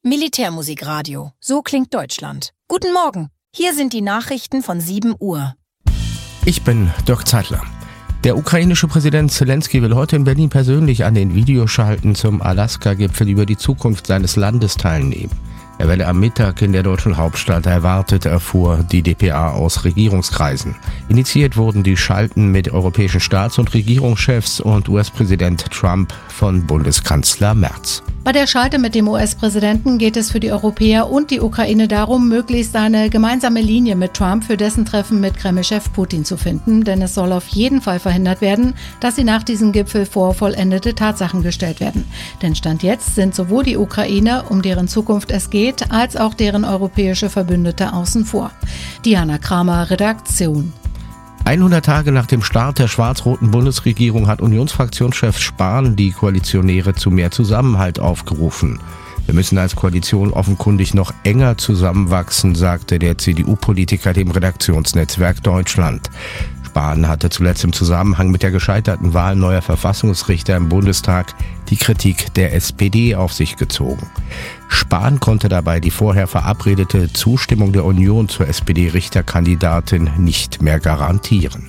Militärmusikradio. So klingt Deutschland. Guten Morgen. Hier sind die Nachrichten von 7 Uhr. Ich bin Dirk Zeitler. Der ukrainische Präsident Zelensky will heute in Berlin persönlich an den Videoschalten zum Alaska-Gipfel über die Zukunft seines Landes teilnehmen. Er werde am Mittag in der deutschen Hauptstadt erwartet, erfuhr die dpa aus Regierungskreisen. Initiiert wurden die Schalten mit europäischen Staats- und Regierungschefs und US-Präsident Trump von Bundeskanzler Merz. Bei der Schalte mit dem US-Präsidenten geht es für die Europäer und die Ukraine darum, möglichst eine gemeinsame Linie mit Trump für dessen Treffen mit Kreml-Chef Putin zu finden, denn es soll auf jeden Fall verhindert werden, dass sie nach diesem Gipfel vor vollendete Tatsachen gestellt werden. Denn Stand jetzt sind sowohl die Ukrainer, um deren Zukunft es geht, als auch deren europäische Verbündete außen vor. Diana Kramer, Redaktion. 100 Tage nach dem Start der schwarz-roten Bundesregierung hat Unionsfraktionschef Spahn die Koalitionäre zu mehr Zusammenhalt aufgerufen. Wir müssen als Koalition offenkundig noch enger zusammenwachsen, sagte der CDU-Politiker dem Redaktionsnetzwerk Deutschland. Spahn hatte zuletzt im Zusammenhang mit der gescheiterten Wahl neuer Verfassungsrichter im Bundestag die Kritik der SPD auf sich gezogen. Spahn konnte dabei die vorher verabredete Zustimmung der Union zur SPD-Richterkandidatin nicht mehr garantieren.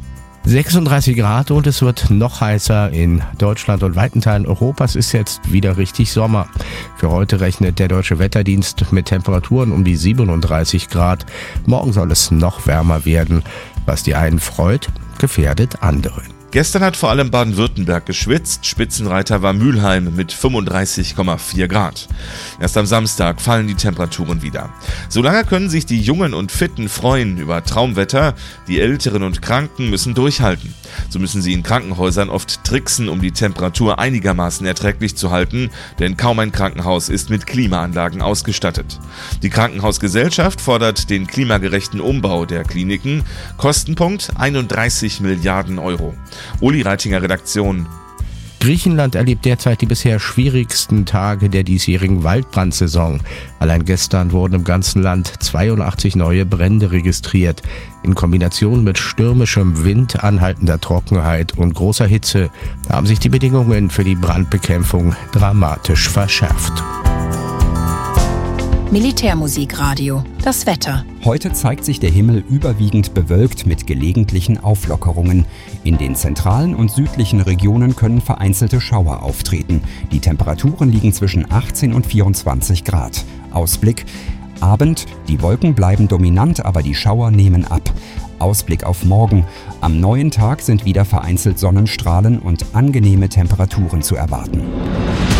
36 Grad und es wird noch heißer. In Deutschland und weiten Teilen Europas ist jetzt wieder richtig Sommer. Für heute rechnet der Deutsche Wetterdienst mit Temperaturen um die 37 Grad. Morgen soll es noch wärmer werden. Was die einen freut, gefährdet andere. Gestern hat vor allem Baden-Württemberg geschwitzt, Spitzenreiter war Mülheim mit 35,4 Grad. Erst am Samstag fallen die Temperaturen wieder. Solange können sich die Jungen und Fitten freuen über Traumwetter, die Älteren und Kranken müssen durchhalten. So müssen sie in Krankenhäusern oft tricksen, um die Temperatur einigermaßen erträglich zu halten, denn kaum ein Krankenhaus ist mit Klimaanlagen ausgestattet. Die Krankenhausgesellschaft fordert den klimagerechten Umbau der Kliniken. Kostenpunkt 31 Milliarden Euro. Uli Reitinger, Redaktion. Griechenland erlebt derzeit die bisher schwierigsten Tage der diesjährigen Waldbrandsaison. Allein gestern wurden im ganzen Land 82 neue Brände registriert. In Kombination mit stürmischem Wind, anhaltender Trockenheit und großer Hitze haben sich die Bedingungen für die Brandbekämpfung dramatisch verschärft. Militärmusikradio. Das Wetter. Heute zeigt sich der Himmel überwiegend bewölkt mit gelegentlichen Auflockerungen. In den zentralen und südlichen Regionen können vereinzelte Schauer auftreten. Die Temperaturen liegen zwischen 18 und 24 Grad. Ausblick: Abend, die Wolken bleiben dominant, aber die Schauer nehmen ab. Ausblick auf morgen. Am neuen Tag sind wieder vereinzelt Sonnenstrahlen und angenehme Temperaturen zu erwarten.